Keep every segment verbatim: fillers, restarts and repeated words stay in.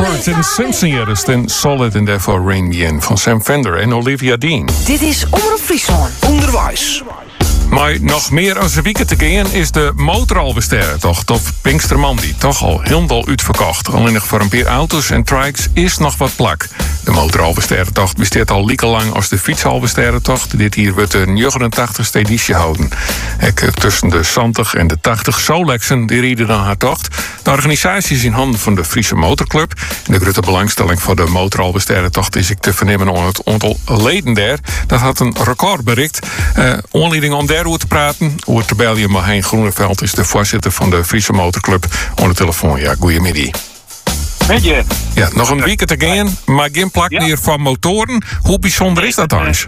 Mumford en Simpson hier is in Solid and Therefore Rain Me In van Sam Fender en Olivia Dean. Dit is Omroep Friesland. Onderwijs. Maar nog meer als een weekend te gaan is de motoralbesterrentocht op Pinkstermandi. Toch al helemaal uitverkocht. Alleen nog voor een paar auto's en trikes is nog wat plak. De motoralbesterrentocht bestaat al lieke lang als de fietsalbesterrentocht. Dit hier wordt de negenentachtigste editie houden. Ik, tussen de zestig en de tachtig Solexen die rieden dan haar tocht. De organisatie is in handen van de Friese Motorclub. En de grote belangstelling voor de motoralbesterrentocht is ik te vernemen onder het aantal leden daar. Dat had een record bereikt. Uh, Aanleiding om daarover te praten. Over te bellen, Marijn Groeneveld is de voorzitter van de Friese Motorclub. Aan de telefoon, ja, goeiemiddag. Weet je? Ja, nog een weekend te gaan, maar geen plak Ja. meer van motoren. Hoe bijzonder is dat dan eens?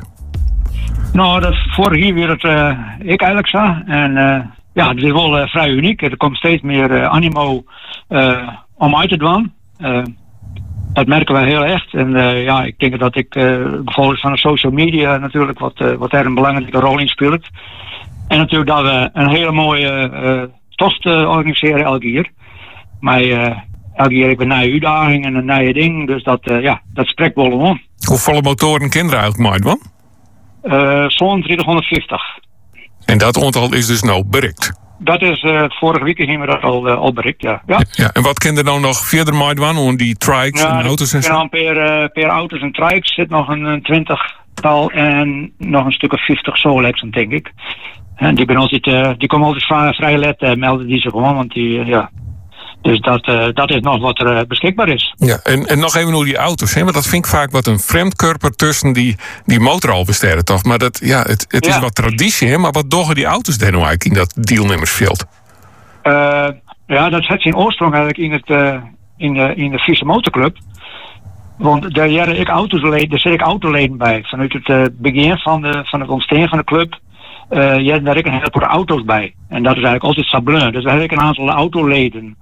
Nou, dat is vorig jaar weer het uh, ik eigenlijk zo. En uh, ja, het is wel uh, vrij uniek. Er komt steeds meer uh, animo uh, om uit te doen. Uh, dat merken wij heel echt. En uh, ja, ik denk dat ik uh, gevolg van de social media natuurlijk wat, uh, wat daar een belangrijke rol in speelt. En natuurlijk dat we een hele mooie uh, tocht uh, organiseren elk jaar. Maar uh, elk jaar heb ik een nieuwe uitdaging en een nieuwe ding. Dus dat, uh, ja, dat spreekt wel om. Hoeveel motoren kinderen eigenlijk maakt, man? Uh, zo'n driehonderdvijftig. En dat aantal is dus nou bereikt. Dat is, uh, vorige week hebben we dat al, uh, al bereikt, ja. ja. Ja, en wat kinderen nou nog verder maakt, man? Om die trikes Ja, en auto's en er zo? zijn per, uh, per auto's en trikes zit nog een twintigtal en nog een stuk of vijftig Solexen, denk ik. En die, ben altijd, uh, die komen altijd vrij, vrij let, uh, melden die ze gewoon, want die, uh, ja. Dus dat, uh, dat is nog wat er uh, beschikbaar is. Ja, en, en nog even over die auto's, hè? Want dat vind ik vaak wat een vreemdkörper tussen die, die motoralbesterren, toch? Maar dat, ja, het, het is Ja. wat traditie, hè? Maar wat doggen die auto's daar nou eigenlijk in dat deelnemersveld? Uh, ja, dat heeft zijn oorsprong eigenlijk in, het, uh, in, de, in de Friese Motorclub. Want daar jaren ik auto's leden, daar zit ik autoleden bij. Vanuit het uh, begin van, de, van het ontstaan van de club. Uh, ja, daar heb ik een heleboel auto's bij. En dat is eigenlijk altijd sablon. Dus daar heb ik een aantal autoleden.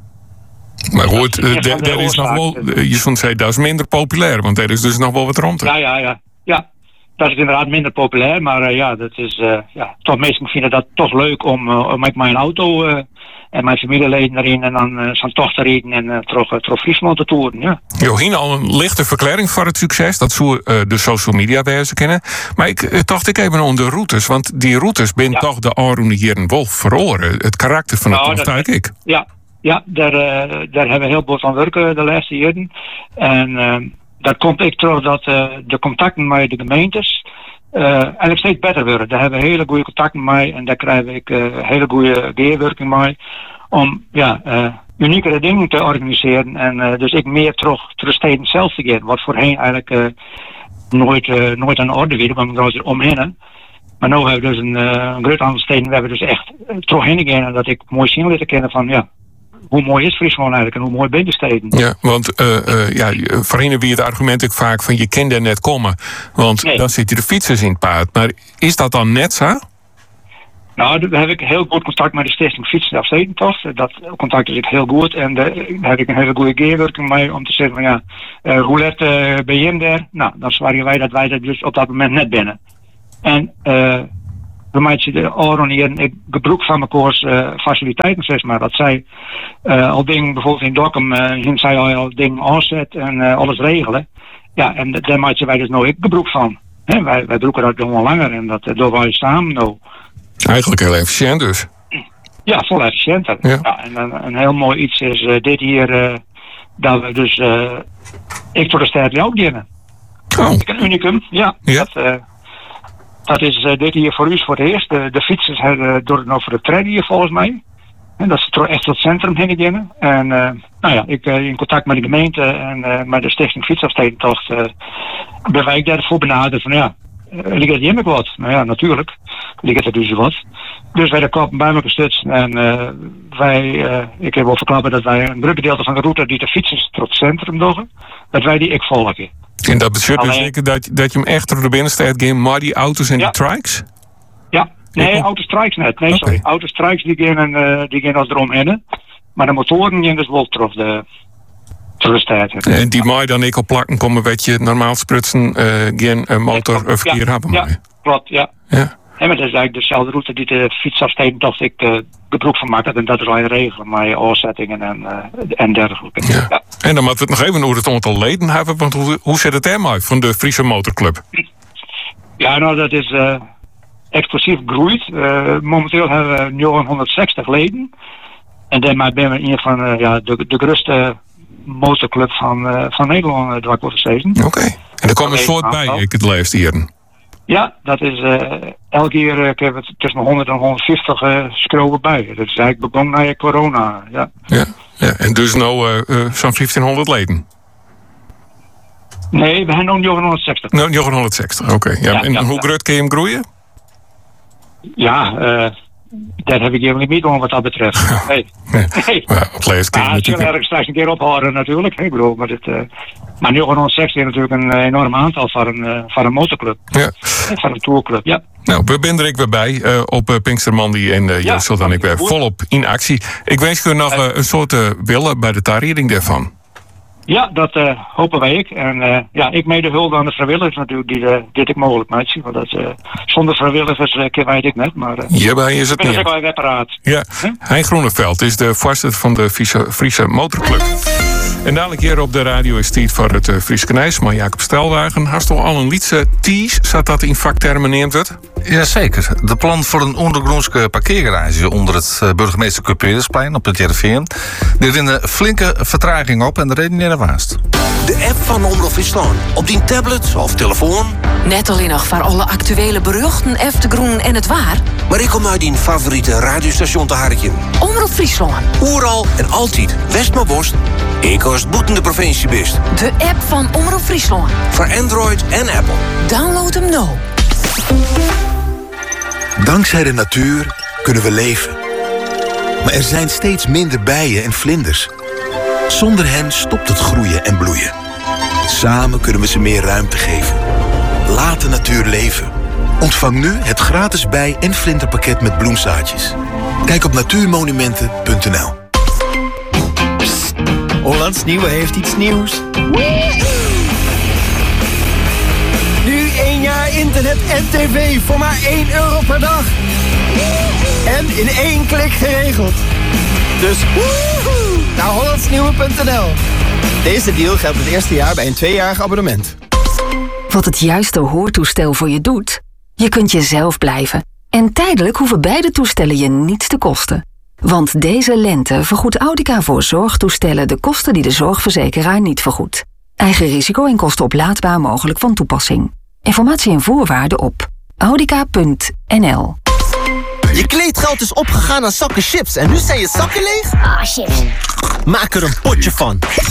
Maar goed, Dat is uh, een daar van de daar is nog wel, oorzaken. uh, je vond zei, dat is minder populair, want er is dus nog wel wat rond. Ja, ja, ja. Ja, dat is inderdaad minder populair. Maar uh, ja, dat is, uh, ja, toch mensen vinden dat toch leuk om, uh, om met mijn auto uh, en mijn familieleden erin en dan uh, zo'n tocht te rijden en uh, terug, uh, terug Friesland te toeren. Ja. Johien, al een lichte verklaring voor het succes. Dat zou uh, de social media wijzen kennen. Maar ik uh, dacht ik even om de routes. Want die routes ben Ja. toch de Aroen hier in Wolf verloren. Het karakter van het Nou, tocht dat- eigenlijk ik. Ja, ja daar, uh, daar hebben we heel veel van werken de laatste jaren. En uh, dat komt ik terug dat uh, de contacten met de gemeentes uh, eigenlijk steeds beter worden. Daar hebben we hele goede contacten mee en daar krijg ik uh, hele goede weerwerking mee. Om ja, uh, uniekere dingen te organiseren. En uh, dus ik meer terug te de steden zelf te gaan. Wat voorheen eigenlijk uh, nooit, uh, nooit aan de orde weer, want we er omheen. Maar nu hebben we dus een, uh, een groot aantal steden, we hebben dus echt uh, terugheen gegaan. En dat ik mooi zien leren kennen van ja, hoe mooi is Friesland eigenlijk en hoe mooi ben de steden. Ja, want uh, uh, ja, voorheen wie het argument ook vaak van je kan er net komen. Want Nee. dan zitten de fietsers in het paard. Maar is dat dan net zo? Nou, daar heb ik heel goed contact met de Stichting Fietsen af Stedentocht. Dat contact is ik heel goed en daar heb ik een hele goede keerwerking mee om te zeggen van ja, uh, hoe let uh, ben je daar? Nou, dan zwaren wij dat wij dat dus op dat moment net binnen. En uh, we maken de oren hier ik gebruik van elkaars uh, faciliteiten, zeg maar. Dat zij uh, al dingen, bijvoorbeeld in Dokkum, uh, zij al, al dingen aanzetten en uh, alles regelen. Ja, en daar maken wij dus nou ik gebruik van. He, wij, wij broeken dat nog wel langer en dat uh, door wij samen nou. Eigenlijk heel efficiënt dus. Ja, vol efficiënter. Ja. Ja, en een, een heel mooi iets is uh, dit hier, uh, dat we dus uh, ik voor de stad ook beginnen. Oh, Een unicum, ja. Ja. Dat, uh, dat is uh, dit hier voor u voor het eerst. De, de fietsers hebben uh, door het over de trein hier volgens mij. En dat ze echt tot het centrum heen beginnen. En uh, nou ja, ik uh, in contact met de gemeente en uh, met de Stichting Fietsafstedentocht uh, ben wij daarvoor benaderd van ja, uh, ligt het hier wat? Nou ja, natuurlijk ligt er dus wat. Dus wij de koppen bij elkaar stutsen en uh, wij, uh, ik heb wel verklappen dat wij een groot gedeelte van de route die de fietsers tot het centrum doen, dat wij die ik volgen. en dat betekent dus Alleen- zeker dat, dat je hem echt door de binnenstad gaat, maar die auto's en Ja. die trikes? Ja, nee, Ik- autostrikes net. Nee, Oké. sorry. Autostrikes die gaan, uh, die gaan als eromheen. Maar de motoren gaan dus wel terug de, terug de stad. En die maai dan ik op plakken komen, weet je, normaal sprutsen, uh, geen uh, motorverkeer ja, hebben. ja, maar. klopt, ja. Ja. En maar dat is eigenlijk dezelfde route die de fietsafstedentocht dacht ik uh, gebruik van maakt. En dat is al regelen, maar je oorzettingen en, uh, en dergelijke. Ja. Ja. En dan moeten we het nog even over het aantal leden hebben. Want hoe, hoe zit het er maar van de Friese Motorclub? Ja, nou dat is uh, explosief groeit. Uh, momenteel hebben we nu honderdzestig leden. En daarmee ben we een van uh, ja, de, de grootste motorclub van, uh, van Nederland, uh, dwars steeds. Oké. Okay. En er komt een soort bij, ik het laatste hier. Ja, dat is uh, elke keer uh, ik heb het tussen honderd en honderdvijftig uh, schroeven bij. Dat is eigenlijk begonnen na corona. Ja. Ja, ja. En dus nou uh, uh, zo'n vijftienhonderd leden? Nee, we hebben nog honderdzestig. Nou, honderdzestig, oké. Okay. Ja, ja, en ja, hoe ja. groot kun je hem groeien? Ja, uh, daar heb ik helemaal niet om wat dat betreft. Nee. nee. nee. Ja, het leest ja, het zullen ergens straks een keer ophouden natuurlijk. Ik bedoel, maar, dit, uh, maar honderdzestig is natuurlijk een enorm aantal voor een, uh, voor een motorclub. Ja. Voor een tourclub, ja. Nou, we zijn er ik weer bij uh, op uh, Pinkstermandy en uh, Joost ja, en ik weer volop in actie. Ik wens je nog uh, een soort uh, willen bij de tariering daarvan. Ja, dat uh, hopen wij ik. En uh, ja, ik mede hulde aan de vrijwilligers natuurlijk die uh, dit ik mogelijk maakt. Want dat, uh, zonder vrijwilligers uh, ken wij dit net. Maar uh, hierbij is het niet. Ik ben er wepparaat. Ja, huh? Hein Groeneveld is de voorzitter van de Friese, Friese Motorclub. En dadelijk hier op de radio is tijd voor het uh, Friese Knijs, maar Jacob Stelwagen. Hast toch al een liedse tease, zat dat in vaktermen neemt het? Jazeker. De plan voor een ondergroenske parkeergarage onder het uh, burgemeester Cupeersplein op het Jereveen. Er een flinke vertraging op en de reden niet erwaast. De app van Omroep Friesland. Op die tablet of telefoon. Net alleen nog voor alle actuele berichten, Eftegroen en het waar. Maar ik kom uit die favoriete radiostation te harken. Omroep Friesland. Oeral en altijd West maar Bost. Ik als het boetende provincie best. De app van Omroep Friesland. Voor Android en Apple. Download hem nou. Dankzij de natuur kunnen we leven. Maar er zijn steeds minder bijen en vlinders. Zonder hen stopt het groeien en bloeien. Samen kunnen we ze meer ruimte geven. Laat de natuur leven. Ontvang nu het gratis bij- en vlinderpakket met bloemzaadjes. Kijk op natuurmonumenten punt n l. Hollands Nieuwe heeft iets nieuws. Nu één jaar internet en tv voor maar één euro per dag. En in één klik geregeld. Dus woehoe, naar hollandsnieuwe punt n l. Deze deal geldt het eerste jaar bij een tweejarig abonnement. Wat het juiste hoortoestel voor je doet? Je kunt jezelf blijven. En tijdelijk hoeven beide toestellen je niets te kosten. Want deze lente vergoedt Audica voor zorgtoestellen de kosten die de zorgverzekeraar niet vergoedt. Eigen risico en kosten oplaadbaar mogelijk van toepassing. Informatie en voorwaarden op audica punt n l. Je kleedgeld is opgegaan aan zakken chips en nu zijn je zakken leeg? Ah, chips. Maak er een potje van.